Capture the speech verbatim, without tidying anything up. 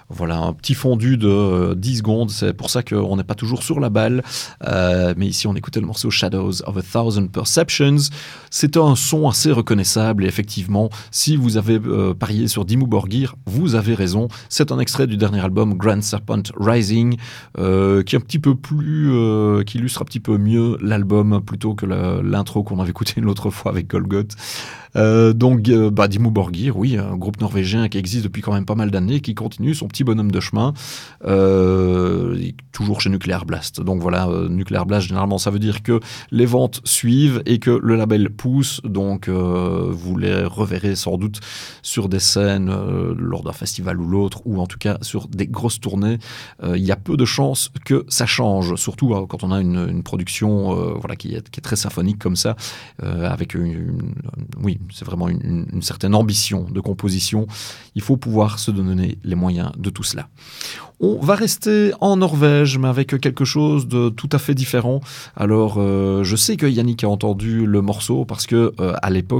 Voilà, un petit fondu de euh, dix secondes, c'est pour ça qu'on n'est pas toujours sur la balle. Euh, mais ici, on écoutait le morceau Shadows of a Thousand Perceptions. C'est un son assez reconnaissable et effectivement, si vous avez euh, parié sur Dimmu Borgir, vous avez raison. C'est un extrait du dernier album Grand Serpent Rising euh, qui est un petit peu plus, euh, qui illustre un petit peu mieux l'album plutôt que la, l'intro qu'on avait écouté l'autre fois avec Golgoth. Euh, donc, euh, bah, Dimmu Borgir, oui, un groupe norvégien qui existe depuis quand même pas mal d'années, qui continue son petit bonhomme de chemin, euh, toujours chez Nuclear Blast. Donc voilà, euh, Nuclear Blast, généralement, ça veut dire que les ventes suivent et que le label pousse. Donc, euh, vous les reverrez sans doute sur des scènes euh, lors d'un festival ou l'autre, ou en tout cas sur des grosses tournées. Euh, il y a peu de chances que ça change, surtout euh, quand on a une, une production euh, voilà, qui est, qui est très symphonique comme ça, euh, avec une, une, oui, c'est vraiment une, une certaine ambition de composition. Il faut pouvoir se donner les moyens de tout cela. On va rester en Norvège, mais avec quelque chose de tout à fait différent. Alors, euh, je sais que Yannick a entendu le morceau parce que euh, à l'époque,